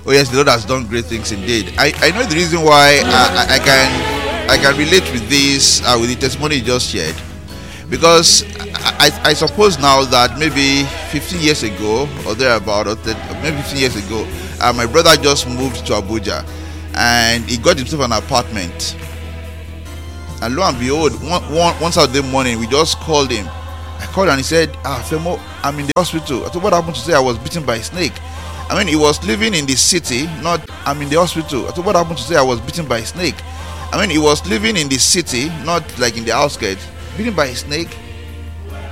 Oh yes, the Lord has done great things indeed. I know the reason why I can relate with this with the testimony you just shared, because I suppose now that maybe 15 years ago or thereabout, or maybe 15 years ago, my brother just moved to Abuja and he got himself an apartment. And lo and behold, one Saturday morning, we just called him. I called and he said, Femo, I'm in the hospital. I said, what happened? To say I was bitten by a snake. I mean, he was living in the city, not, I'm in the hospital. I said, what happened? To say I was bitten by a snake. I mean, he was living in the city, not like in the outskirts. Bitten by a snake.